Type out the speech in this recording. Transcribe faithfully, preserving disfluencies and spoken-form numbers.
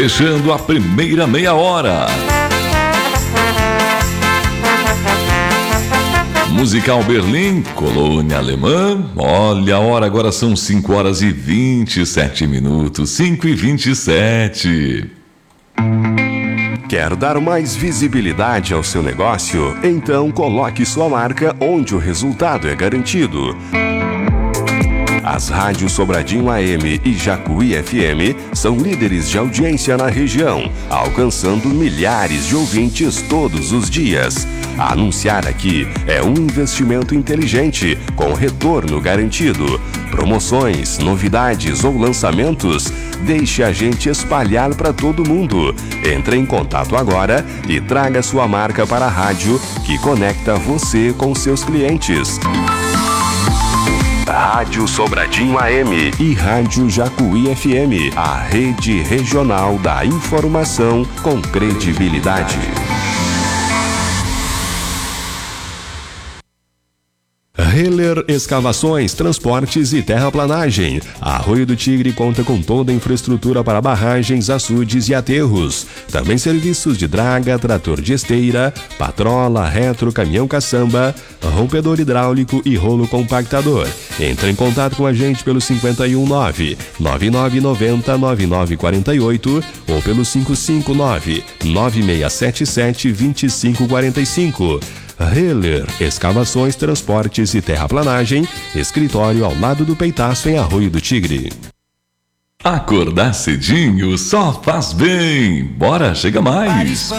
Fechando a primeira meia hora. Musical Berlim, Colônia Alemã. Olha a hora, agora são cinco horas e vinte e sete minutos. cinco e vinte e sete. Quer dar mais visibilidade ao seu negócio? Então coloque sua marca onde o resultado é garantido. As rádios Sobradinho A M e Jacuí F M são líderes de audiência na região, alcançando milhares de ouvintes todos os dias. Anunciar aqui é um investimento inteligente, com retorno garantido. Promoções, novidades ou lançamentos, deixe a gente espalhar para todo mundo. Entre em contato agora e traga sua marca para a rádio que conecta você com seus clientes. Rádio Sobradinho A M e Rádio Jacuí F M, a rede regional da informação com credibilidade. Heller Escavações, Transportes e Terraplanagem. Arroio do Tigre conta com toda a infraestrutura para barragens, açudes e aterros. Também serviços de draga, trator de esteira, patrola, retro, caminhão caçamba, rompedor hidráulico e rolo compactador. Entre em contato com a gente pelo cinco um nove, nove nove nove zero, nove nove quatro oito ou pelo cinco cinco nove, nove seis sete sete, dois cinco quatro cinco. Heller Escavações, Transportes e Terraplanagem, escritório ao lado do Peitaço em Arroio do Tigre. Acordar cedinho só faz bem. Bora, chega mais.